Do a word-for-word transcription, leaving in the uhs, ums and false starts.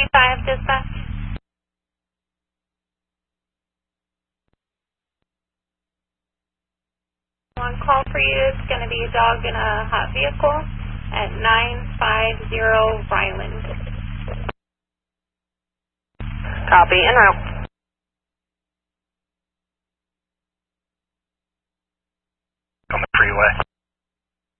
three five, dispatch. One call for you. It's going to be a dog in a hot vehicle at nine five zero Ryland. Copy, en route.